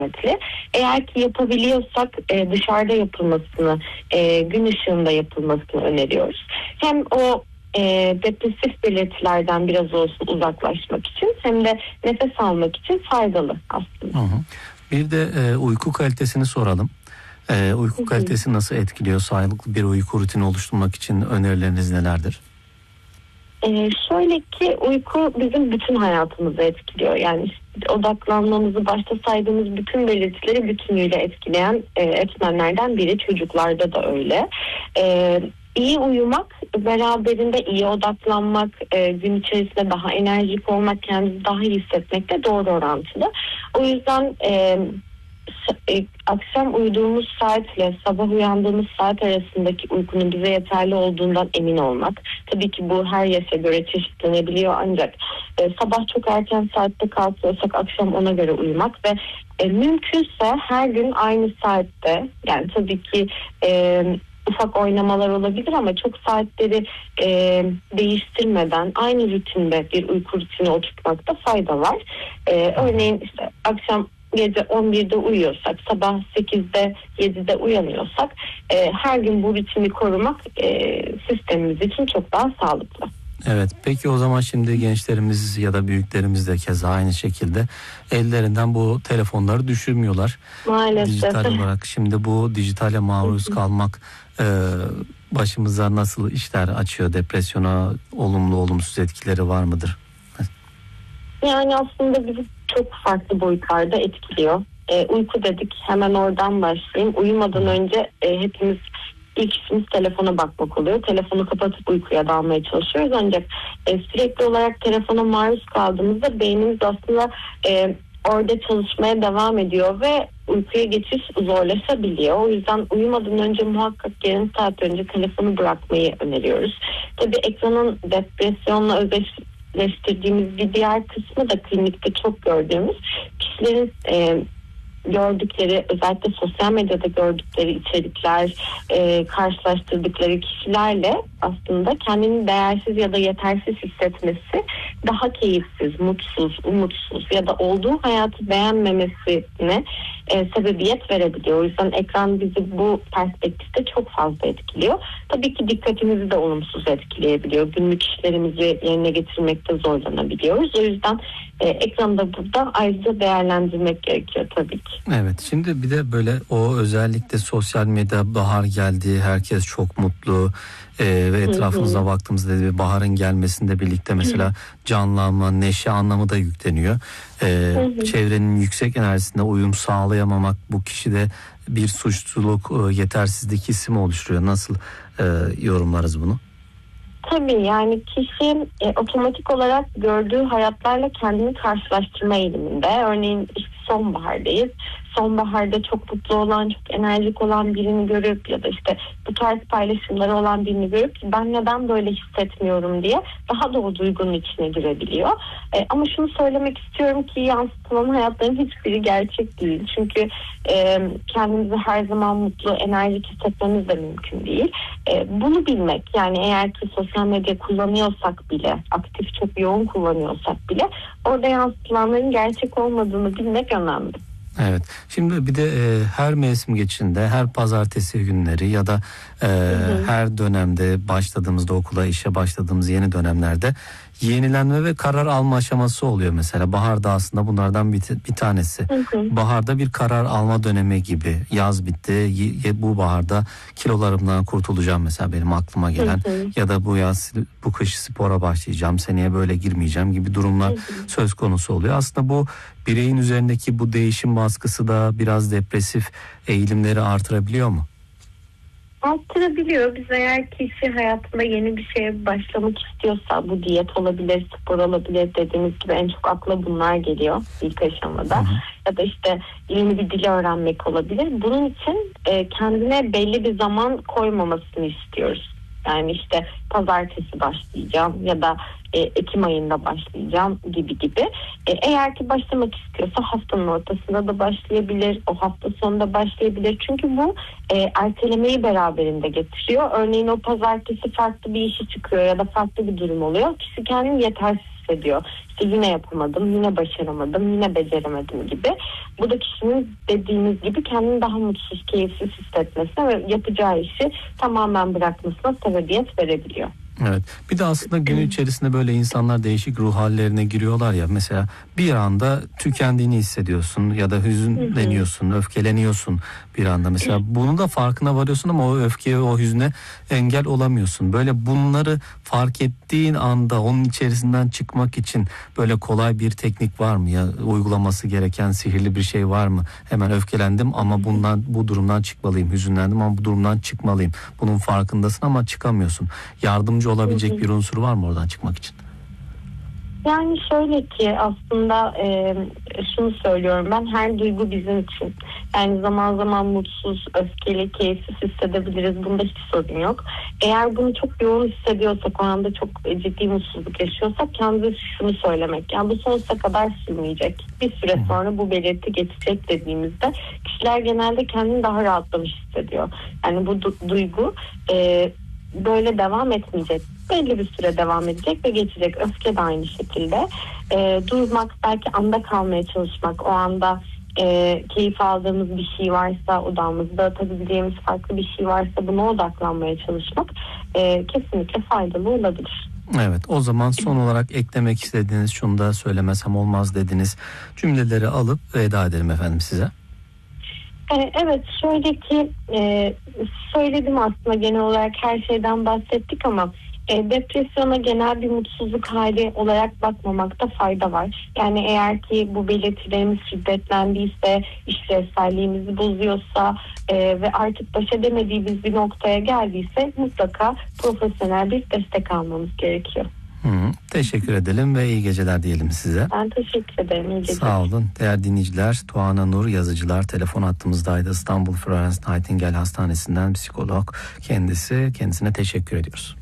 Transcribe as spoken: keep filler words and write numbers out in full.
Eğer ki yapabiliyorsak e, dışarıda yapılmasını, e, gün ışığında yapılmasını öneriyoruz. Hem o e, depresif belirtilerden biraz olsun uzaklaşmak için hem de nefes almak için faydalı aslında. Hı hı. Bir de e, uyku kalitesini soralım. E, uyku hı hı. kalitesi nasıl etkiliyor? Sağlıklı bir uyku rutini oluşturmak için önerileriniz nelerdir? Ee, şöyle ki uyku bizim bütün hayatımızı etkiliyor. Yani odaklanmamızı, başta saydığımız bütün belirtileri bütünüyle etkileyen e, etmenlerden biri. Çocuklarda da öyle. Ee, iyi uyumak, beraberinde iyi odaklanmak, e, gün içerisinde daha enerjik olmak, kendimizi daha iyi hissetmekle doğru orantılı. O yüzden e, E, akşam uyuduğumuz saatle sabah uyandığımız saat arasındaki uykunun bize yeterli olduğundan emin olmak. Tabii ki bu her yaşa göre çeşitlenebiliyor ancak e, sabah çok erken saatte kalkıyorsak akşam ona göre uyumak ve e, mümkünse her gün aynı saatte, yani tabii ki e, ufak oynamalar olabilir ama çok saatleri e, değiştirmeden aynı rutinde bir uyku rutini oturtmakta fayda var. E, örneğin işte akşam gece on birde uyuyorsak, sabah sekizde yedide uyanıyorsak e, her gün bu rutini korumak e, sistemimiz için çok daha sağlıklı. Evet, peki o zaman şimdi gençlerimiz ya da büyüklerimiz de keza aynı şekilde ellerinden bu telefonları düşürmüyorlar. Maalesef. Dijital olarak şimdi bu dijitale maruz kalmak e, başımıza nasıl işler açıyor? Depresyona olumlu olumsuz etkileri var mıdır? Yani aslında bizi çok farklı boyutlarda etkiliyor. E, uyku dedik, hemen oradan başlayayım. Uyumadan önce e, hepimiz ilk işimiz telefona bakmak oluyor. Telefonu kapatıp uykuya dalmaya çalışıyoruz ancak e, sürekli olarak telefona maruz kaldığımızda beynimiz aslında e, orada çalışmaya devam ediyor ve uykuya geçiş zorlaşabiliyor. O yüzden uyumadan önce muhakkak yarım saat önce telefonu bırakmayı öneriyoruz. Tabii ekranın depresyonla özdeşleştirdiğimiz bir diğer kısmı da klinikte çok gördüğümüz kişilerin e, gördükleri, özellikle sosyal medyada gördükleri içerikler, e, karşılaştırdıkları kişilerle aslında kendini değersiz ya da yetersiz hissetmesi, daha keyifsiz, mutsuz, umutsuz ya da olduğu hayatı beğenmemesine e, sebebiyet verebiliyor. O yüzden ekran bizi bu perspektifte çok fazla etkiliyor. Tabii ki dikkatimizi de olumsuz etkileyebiliyor. Günlük işlerimizi yerine getirmekte zorlanabiliyoruz. O yüzden e, ekranı da burada ayrıca değerlendirmek gerekiyor tabii ki. Evet, şimdi bir de böyle o özellikle sosyal medya bahar geldi, herkes çok mutlu e, ve etrafımıza hı hı. baktığımızda bir baharın gelmesinde birlikte mesela hı. canlanma, neşe anlamı da yükleniyor. E, hı hı. Çevrenin yüksek enerjisine uyum sağlayamamak bu kişide bir suçluluk, e, yetersizlik hissi mi oluşturuyor? Nasıl e, yorumlarız bunu? Tabii, yani kişi e, otomatik olarak gördüğü hayatlarla kendini karşılaştırma eğiliminde. Örneğin işte sonbahardayız. Sonbaharda çok mutlu olan, çok enerjik olan birini görüp ya da işte bu tarz paylaşımları olan birini görüp ben neden böyle hissetmiyorum diye daha da o duygunun içine girebiliyor. E, ama şunu söylemek istiyorum ki yansıtılan hayatların hiçbiri gerçek değil. Çünkü e, kendimizi her zaman mutlu, enerjik hissetmemiz de mümkün değil. E, bunu bilmek, yani eğer ki sosyal medya kullanıyorsak bile, aktif çok yoğun kullanıyorsak bile orada yansıtılanların gerçek olmadığını bilmek önemli. Evet. Şimdi bir de e, her mevsim geçişinde, her pazartesi günleri ya da e, hı hı. her dönemde başladığımızda okula, işe başladığımız yeni dönemlerde yenilenme ve karar alma aşaması oluyor mesela. Baharda aslında bunlardan bir, bir tanesi. Hı hı. Baharda bir karar alma dönemi gibi. Yaz bitti. Y- bu baharda kilolarımdan kurtulacağım mesela benim aklıma gelen. Hı hı. Ya da bu yaz, bu kış spora başlayacağım. Seneye böyle girmeyeceğim gibi durumlar hı hı. söz konusu oluyor. Aslında bu bireyin üzerindeki bu değişim baskısı da biraz depresif eğilimleri artırabiliyor mu? Arttırabiliyor. Biz eğer kişi hayatında yeni bir şeye başlamak istiyorsa, bu diyet olabilir, spor olabilir, dediğimiz gibi en çok akla bunlar geliyor ilk aşamada. Hı hı. Ya da işte yeni bir dil öğrenmek olabilir. Bunun için e, kendine belli bir zaman koymamasını istiyoruz. Yani işte pazartesi başlayacağım ya da e, Ekim ayında başlayacağım gibi gibi. E, eğer ki başlamak istiyorsa haftanın ortasında da başlayabilir, o hafta sonunda başlayabilir. Çünkü bu e, ertelemeyi beraberinde getiriyor. Örneğin o pazartesi farklı bir işi çıkıyor ya da farklı bir durum oluyor. Kişi kendini yetersiz hissediyor. İşte yine yapamadım, yine başaramadım, yine beceremedim gibi. Bu da kişinin dediğiniz gibi kendini daha mutsuz, keyifsiz hissetmesine ve yapacağı işi tamamen bırakmasına sebebiyet verebiliyor. Evet. Bir de aslında gün içerisinde böyle insanlar değişik ruh hallerine giriyorlar ya. Mesela bir anda tükendiğini hissediyorsun ya da hüzünleniyorsun, öfkeleniyorsun bir anda. Mesela bunun da farkına varıyorsun ama o öfkeye, o hüzne engel olamıyorsun. Böyle bunları fark ettiğin anda onun içerisinden çıkmak için böyle kolay bir teknik var mı ya? Uygulaması gereken sihirli bir şey var mı? Hemen öfkelendim ama bundan bu durumdan çıkmalıyım. Hüzünlendim ama bu durumdan çıkmalıyım. Bunun farkındasın ama çıkamıyorsun. Yardımcı olabilecek bir unsur var mı oradan çıkmak için? Yani şöyle ki aslında e, şunu söylüyorum ben, her duygu bizim için. Yani zaman zaman mutsuz, öfkeli, keyifsiz hissedebiliriz. Bunda hiç sorun yok. Eğer bunu çok yoğun hissediyorsak, o anda çok ciddi mutsuzluk yaşıyorsak kendimize şunu söylemek. Yani bu sonsuza kadar sürmeyecek. Bir süre sonra bu belirti geçecek dediğimizde kişiler genelde kendini daha rahatlamış hissediyor. Yani bu du- duygu e, böyle devam etmeyecek. Belli bir süre devam edecek ve geçecek. Öfke de aynı şekilde. E, durmak, belki anda kalmaya çalışmak, o anda e, keyif aldığımız bir şey varsa, odamızda atabileceğimiz farklı bir şey varsa buna odaklanmaya çalışmak e, kesinlikle faydalı olabilir. Evet, o zaman son olarak eklemek istediğiniz, şunu da söylemesem olmaz dediniz cümleleri alıp veda edelim efendim size. Evet, şöyle ki e, söyledim aslında, genel olarak her şeyden bahsettik ama e, depresyona genel bir mutsuzluk hali olarak bakmamakta fayda var. Yani eğer ki bu belirtilerimiz şiddetlendiyse, işlevselliğimizi bozuyorsa e, ve artık baş edemediğimiz bir noktaya geldiyse mutlaka profesyonel bir destek almamız gerekiyor. Hı, teşekkür edelim ve iyi geceler diyelim size. Ben teşekkür ederim. İyi geceler. Sağ olun. Değerli dinleyiciler, Tuana Nur Yazıcılar telefon hattımızdaydı. İstanbul Florence Nightingale Hastanesi'nden psikolog kendisi. Kendisine teşekkür ediyoruz.